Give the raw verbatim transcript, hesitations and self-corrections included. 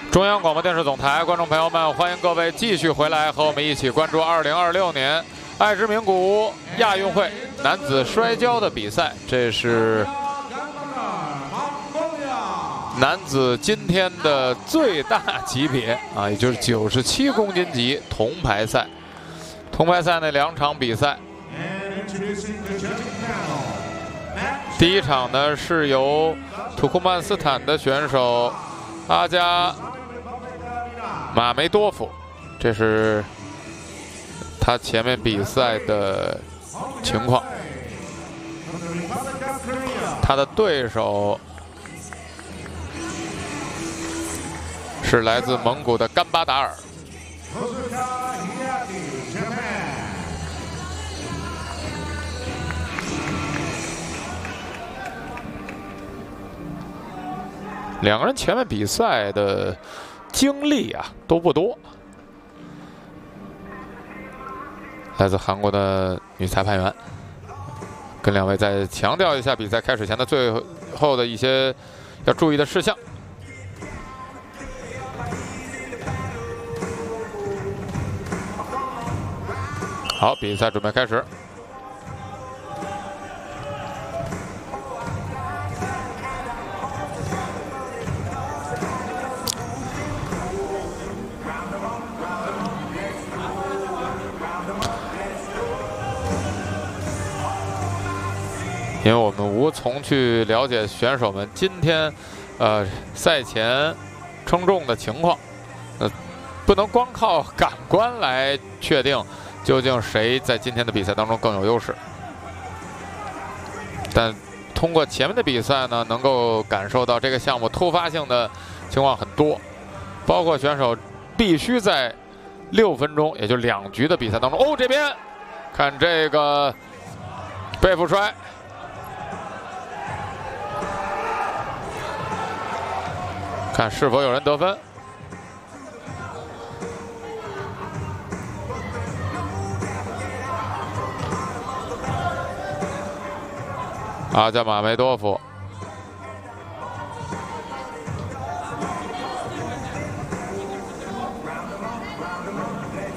中央广播电视总台观众朋友们，欢迎各位继续回来和我们一起关注二零二六年爱知名古屋亚运会男子摔跤的比赛。这是男子今天的最大级别啊，也就是九十七公斤级铜牌赛。铜牌赛那两场比赛，第一场呢是由土库曼斯坦的选手阿加马梅多夫，这是他前面比赛的情况。他的对手是来自蒙古的甘巴达尔。两个人前面比赛的经历啊都不多。来自韩国的女裁判员跟两位再强调一下比赛开始前的最后的一些要注意的事项。好，比赛准备开始。因为我们无从去了解选手们今天，呃，赛前称重的情况，呃，不能光靠感官来确定究竟谁在今天的比赛当中更有优势。但通过前面的比赛呢，能够感受到这个项目突发性的情况很多，包括选手必须在六分钟，也就两局的比赛当中，哦，这边看这个背负摔。看是否有人得分。阿加马梅多夫